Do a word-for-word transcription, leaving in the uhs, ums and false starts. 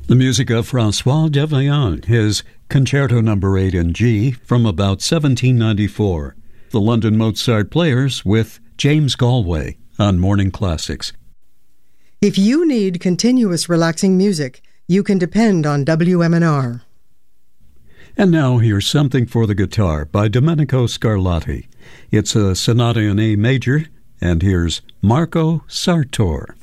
The music of François Devaillant, his Concerto Number eight in G from about seventeen ninety-four. The London Mozart Players with James Galway on Morning Classics. If you need continuous relaxing music, you can depend on W M N R. And now here's something for the guitar by Domenico Scarlatti. It's a sonata in A major, and here's Marco Sartor.